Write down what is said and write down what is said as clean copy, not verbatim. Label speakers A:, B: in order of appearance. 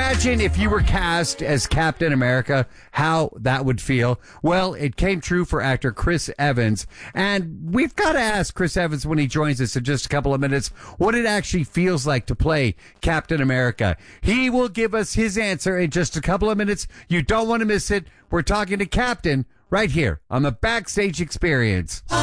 A: imagine if you were cast as Captain America, how that would feel? Well, it came true for actor Chris Evans. And we've got to ask Chris Evans when he joins us in just a couple of minutes what it actually feels like to play Captain America. He will give us his answer in just a couple of minutes. You don't want to miss it. We're talking to Captain right here on the Backstage Experience.